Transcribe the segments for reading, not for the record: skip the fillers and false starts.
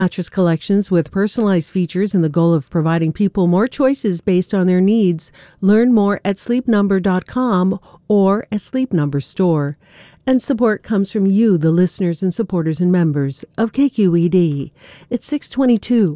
Mattress collections with personalized features and the goal of providing people more choices based on their needs. Learn more at sleepnumber.com or a Sleep Number store. And support comes from you, the listeners and supporters and members of KQED. It's 622.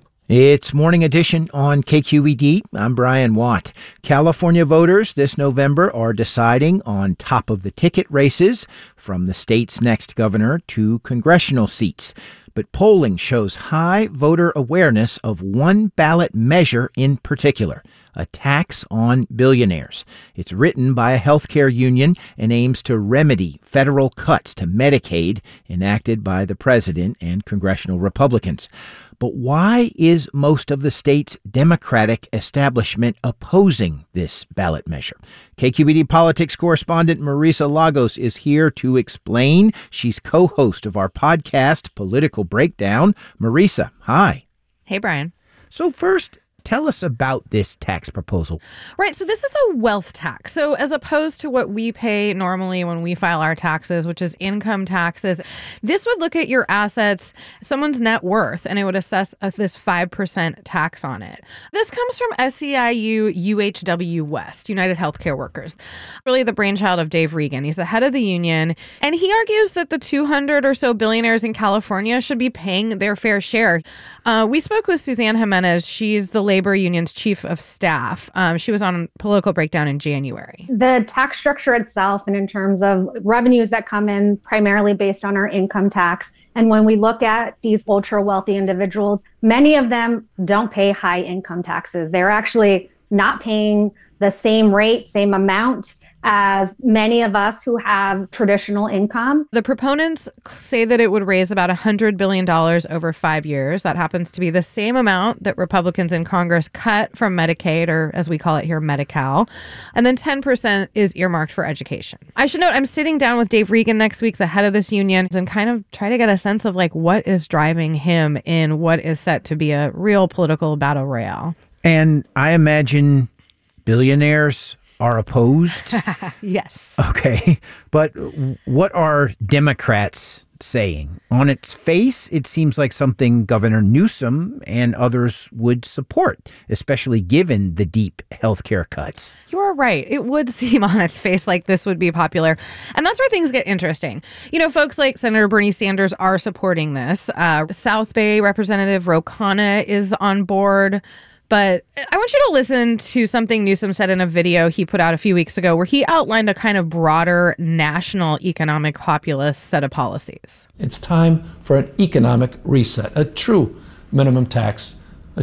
It's Morning Edition on KQED. I'm Brian Watt. California voters this November are deciding on top of the ticket races from the state's next governor to congressional seats. But polling shows high voter awareness of one ballot measure in particular, a tax on billionaires. It's written by a healthcare union and aims to remedy federal cuts to Medicaid enacted by the president and congressional Republicans. But why is most of the state's Democratic establishment opposing this ballot measure? KQED politics correspondent Marisa Lagos is here to explain. She's co-host of our podcast, Political Breakdown. Marisa, hi. Hey, Brian. So first, tell us about this tax proposal. Right. So this is a wealth tax. So as opposed to what we pay normally when we file our taxes, which is income taxes, this would look at your assets, someone's net worth, and it would assess this 5% tax on it. This comes from SEIU UHW West, United Healthcare Workers, really the brainchild of Dave Regan. He's the head of the union, and he argues that the 200 or so billionaires in California should be paying their fair share. We spoke with Suzanne Jimenez. She's the labor union's chief of staff. She was on Political Breakdown in January. The tax structure itself, and in terms of revenues that come in primarily based on our income tax, and when we look at these ultra wealthy individuals, many of them don't pay high income taxes. They're actually not paying the same rate, same amount as many of us who have traditional income. The proponents say that it would raise about $100 billion over 5 years. That happens to be the same amount that Republicans in Congress cut from Medicaid, or as we call it here, Medi-Cal. And then 10% is earmarked for education. I should note, I'm sitting down with Dave Regan next week, the head of this union, and kind of try to get a sense of like what is driving him in what is set to be a real political battle royale. And I imagine billionaires are opposed? Yes. Okay. But what are Democrats saying? On its face, it seems like something Governor Newsom and others would support, especially given the deep healthcare cuts. You're right. It would seem on its face like this would be popular. And that's where things get interesting. You know, folks like Senator Bernie Sanders are supporting this. South Bay Representative Ro Khanna is on board. But I want you to listen to something Newsom said in a video he put out a few weeks ago where he outlined a kind of broader national economic populist set of policies. It's time for an economic reset, a true minimum tax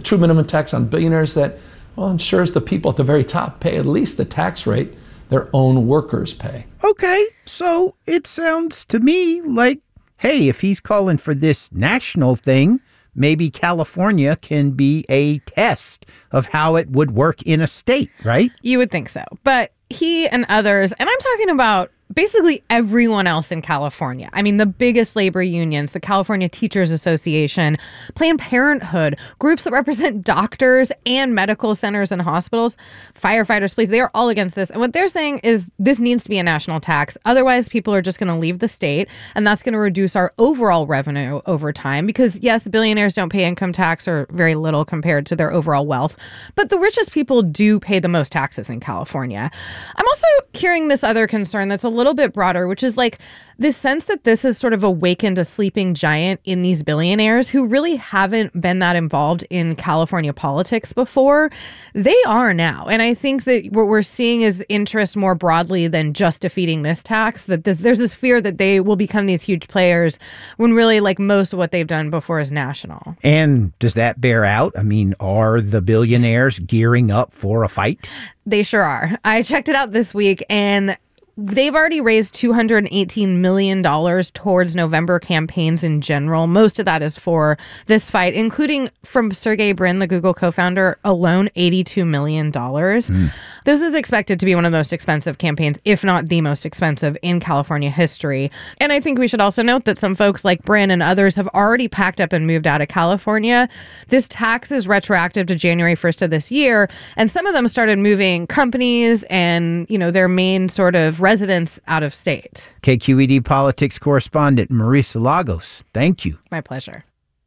on billionaires that, well, ensures the people at the very top pay at least the tax rate their own workers pay. Okay, so it sounds to me like, hey, if he's calling for this national thing, maybe California can be a test of how it would work in a state, right? You would think so. But he and others, and I'm talking about basically everyone else in California. I mean, the biggest labor unions, the California Teachers Association, Planned Parenthood, groups that represent doctors and medical centers and hospitals, firefighters, police, they are all against this. And what they're saying is this needs to be a national tax. Otherwise, people are just going to leave the state, and that's going to reduce our overall revenue over time. Because yes, billionaires don't pay income tax or very little compared to their overall wealth, but the richest people do pay the most taxes in California. I'm also hearing this other concern that's a little bit broader, which is like this sense that this has sort of awakened a sleeping giant in these billionaires who really haven't been that involved in California politics before. They are now. And I think that what we're seeing is interest more broadly than just defeating this tax, that there's this fear that they will become these huge players when really like most of what they've done before is national. And does that bear out? I mean, are the billionaires gearing up for a fight? They sure are. I checked it out this week, and they've already raised $218 million towards November campaigns in general. Most of that is for this fight, including from Sergey Brin, the Google co-founder, alone, $82 million. This is expected to be one of the most expensive campaigns, if not the most expensive in California history. And I think we should also note that some folks like Brin and others have already packed up and moved out of California. This tax is retroactive to January 1st of this year. And some of them started moving companies and, you know, their main sort of residents out of state. KQED politics correspondent Marisa Lagos, thank you. My pleasure.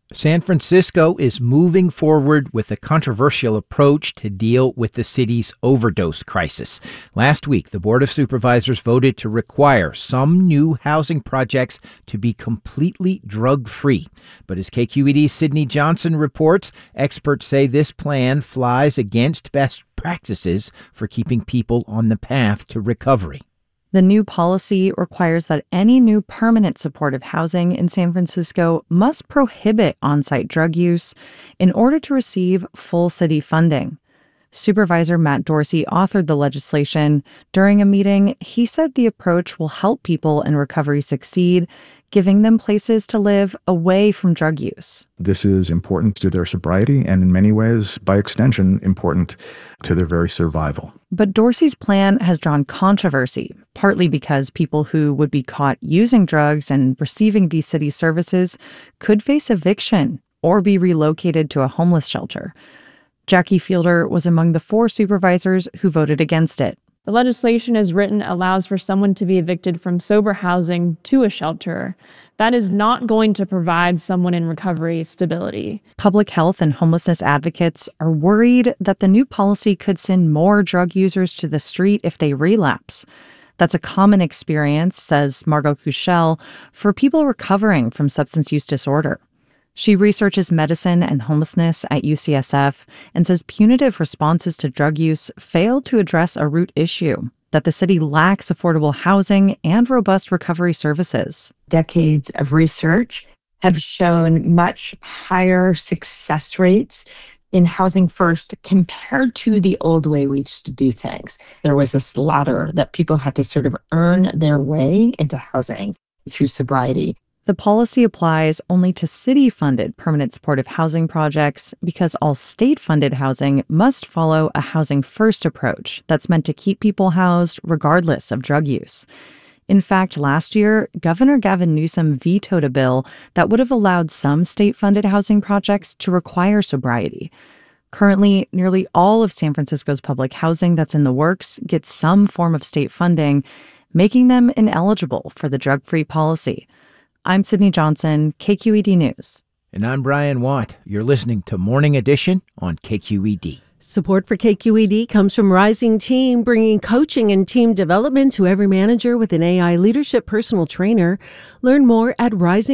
San Francisco is moving forward with a controversial approach to deal with the city's overdose crisis. Last week, the Board of Supervisors voted to require some new housing projects to be completely drug-free. But as KQED's Sydney Johnson reports, experts say this plan flies against best practices for keeping people on the path to recovery. The new policy requires that any new permanent supportive housing in San Francisco must prohibit on-site drug use in order to receive full city funding. Supervisor Matt Dorsey authored the legislation. During a meeting, he said the approach will help people in recovery succeed, giving them places to live away from drug use. This is important to their sobriety and in many ways, by extension, important to their very survival. But Dorsey's plan has drawn controversy, partly because people who would be caught using drugs and receiving these city services could face eviction or be relocated to a homeless shelter. Jackie Fielder was among the 4 supervisors who voted against it. The legislation as written allows for someone to be evicted from sober housing to a shelter. That is not going to provide someone in recovery stability. Public health and homelessness advocates are worried that the new policy could send more drug users to the street if they relapse. That's a common experience, says Margot Kuchel, for people recovering from substance use disorder. She researches medicine and homelessness at UCSF and says punitive responses to drug use failed to address a root issue, that the city lacks affordable housing and robust recovery services. Decades of research have shown much higher success rates in housing first compared to the old way we used to do things. There was this ladder that people had to sort of earn their way into housing through sobriety. The policy applies only to city-funded permanent supportive housing projects because all state-funded housing must follow a housing-first approach that's meant to keep people housed regardless of drug use. In fact, last year, Governor Gavin Newsom vetoed a bill that would have allowed some state-funded housing projects to require sobriety. Currently, nearly all of San Francisco's public housing that's in the works gets some form of state funding, making them ineligible for the drug-free policy. I'm Sydney Johnson, KQED News. And I'm Brian Watt. You're listening to Morning Edition on KQED. Support for KQED comes from Rising Team, bringing coaching and team development to every manager with an AI leadership personal trainer. Learn more at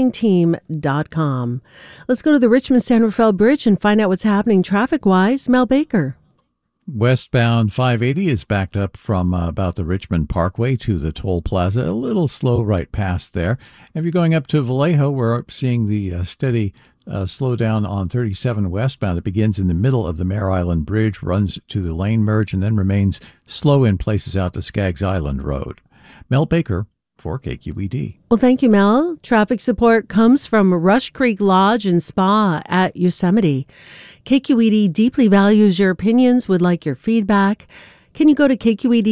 risingteam.com. Let's go to the Richmond-San Rafael Bridge and find out what's happening traffic-wise. Mel Baker. Westbound 580 is backed up from about the Richmond Parkway to the toll plaza. A little slow right past there. If you're going up to Vallejo, we're seeing the steady slowdown on 37 westbound. It begins in the middle of the Mare Island Bridge, runs to the lane merge, and then remains slow in places out to Skaggs Island Road. Mel Baker for KQED. Well, thank you, Mel. Traffic support comes from Rush Creek Lodge and Spa at Yosemite. KQED deeply values your opinions, would like your feedback. Can you go to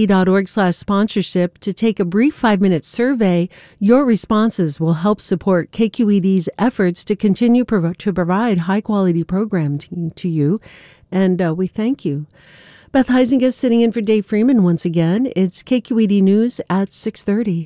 kqed.org/sponsorship to take a brief 5-minute survey? Your responses will help support KQED's efforts to continue to provide high-quality programming to you, and we thank you. Beth Heising is sitting in for Dave Freeman once again. It's KQED News at 6:30.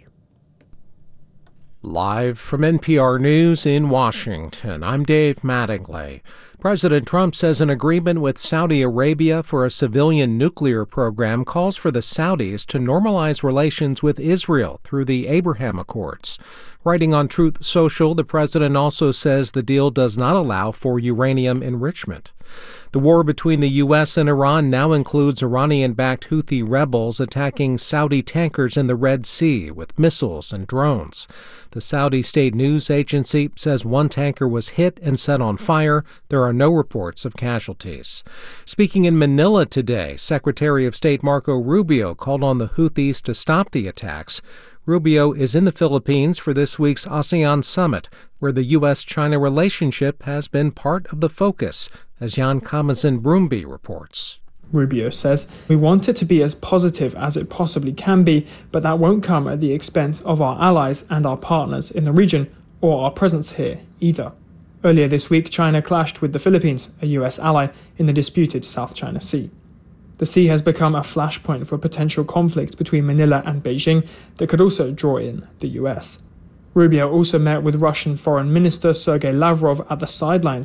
Live from NPR News in Washington, I'm Dave Mattingly. President Trump says an agreement with Saudi Arabia for a civilian nuclear program calls for the Saudis to normalize relations with Israel through the Abraham Accords. Writing on Truth Social, the president also says the deal does not allow for uranium enrichment. The war between the U.S. and Iran now includes Iranian-backed Houthi rebels attacking Saudi tankers in the Red Sea with missiles and drones. The Saudi state news agency says one tanker was hit and set on fire. There are no reports of casualties. Speaking in Manila today, Secretary of State Marco Rubio called on the Houthis to stop the attacks. Rubio is in the Philippines for this week's ASEAN summit, where the U.S.-China relationship has been part of the focus, as Jan Kamazin-Brumby reports. Rubio says, "We want it to be as positive as it possibly can be, but that won't come at the expense of our allies and our partners in the region, or our presence here either." Earlier this week, China clashed with the Philippines, a U.S. ally, in the disputed South China Sea. The sea has become a flashpoint for potential conflict between Manila and Beijing that could also draw in the U.S. Rubio also met with Russian Foreign Minister Sergei Lavrov at the sidelines